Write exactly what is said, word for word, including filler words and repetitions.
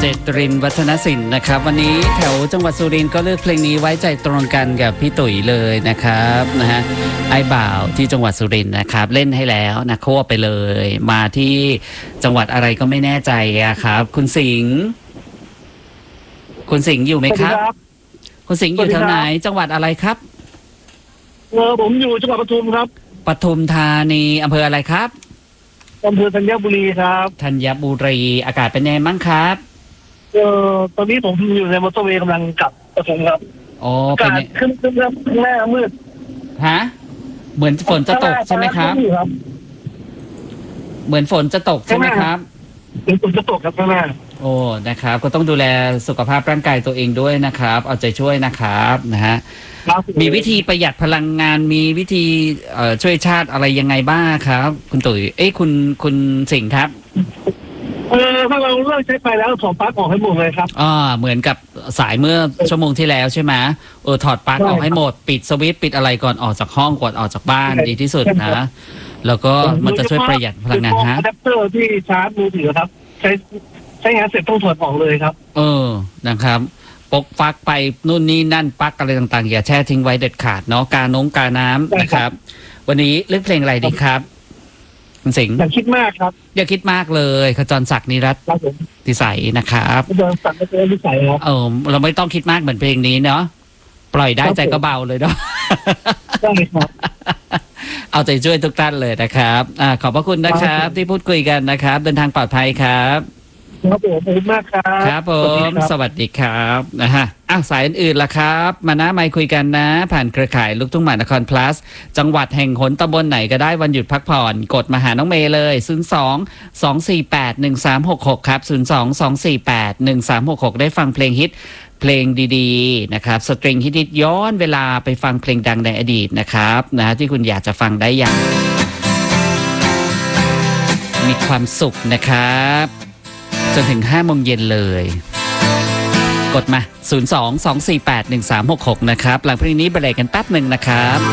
ตรินทร์วัฒนศิลป์นะครับวันนี้แถวจังหวัดสุรินทร์ก็เลือกเพลงนี้ไว้ใจตรงกันกับพี่ตุ๋ยเลยนะครับนะฮะไอ้บ่าวที่จังหวัดสุรินทร์นะครับเล่นให้แล้วนะควบไปเลยมาที่จังหวัดอะไรก็ไม่แน่ใจอะครับคุณสิงห์คุณสิงห์อยู่ไหมครับคุณสิงห์อยู่แถวไหนจังหวัดอะไรครับเออผมอยู่จังหวัดปทุมครับปทุมธานีอำเภออะไรครับอำเภอธัญบุรีครับธัญบุรีอากาศเป็นไงบ้างครับเออตอนนี้ผมอยู่ในมอเตอร์เวย์กำลังกลับปทุมครับโอ้อากาศขึ้นขึ้นครับข้างหน้ามืดฮะเหมือนฝนจะตกใช่ไหมครับเหมือนฝนจะตกใช่ไหมครับเหมือนฝนจะตกครับข้างหน้าโอ้นะครับก็ต้องดูแลสุขภาพร่างกายตัวเองด้วยนะครับเอาใจช่วยนะครับนะฮะมีวิธีประหยัดพลังงานมีวิธีเอ่อช่วยชาติอะไรยังไงบ้างครับคุณตุ๋ยเอ้ยคุณคุณสิงห์ครับเออถ้าเราเลิกใช้ไฟแล้วถอดปลั๊กออกให้หมดเลยครับอ่าเหมือนกับสายเมื่อชั่วโมงที่แล้วใช่ไหมเออถอดปลั๊กออกให้หมดปิดสวิตช์ปิดอะไรก่อนออกจากห้องก่อนออกจากบ้านดีที่สุดนะแล้วก็มันจะช่วยประหยัดพลังงานฮะอะแดปเตอร์ที่ชาร์จมือถือครับใช้ใช้งานเสร็จต้องถอดออกเลยครับเออนะครับปกฟักไปนู่นนี่นั่นปลั๊กอะไรต่างๆอย่าแช่ทิ้งไว้เด็ดขาดเนาะกาน้องกาน้ำนะครับวันนี้เลือกเพลงอะไรดีครับคุณสิงห์อย่าคิดมากครับอย่าคิดมากเลยขจรศักดิ์นิรัตน์ทิสัยนะครับขจรศักดิ์นิสัยครับเออเราไม่ต้องคิดมากเหมือนเพลงนี้เนาะปล่อยได้ใจก็เบาเลยเนาะใช่ครับเอาใจช่วยทุกท่านเลยนะครับอ่าขอบพระคุณนะครับที่พูดคุยกันนะครับเดินทางปลอดภัยครับครับผมขอบคุณมากครับครับผมสวัสดีครับนะฮะอ้าวสายอื่นๆล่ะครับมานะไม่คุยกันนะผ่านเครือข่ายลูกทุ่งมหานคร plus จังหวัดแห่งหนตำบลไหนก็ได้วันหยุดพักผ่อนกดมาหาน้องเมย์เลยศูนย์ สอง สอง สี่ แปด หนึ่ง สาม หก หกครับศูนย์ สอง สอง สี่ แปด หนึ่ง สาม หก หกได้ฟังเพลงฮิตเพลงดีๆนะครับสตริงฮิตๆย้อนเวลาไปฟังเพลงดังในอดีตนะครับนะที่คุณอยากจะฟังได้อย่างมีความสุขนะครับจนถึงห้าโมงเย็นเลยกดมาศูนย์ สอง สอง สี่ แปด หนึ่ง สาม หก หกนะครับหลังเพลงนี้เบรกกันแป๊บหนึ่งนะครับ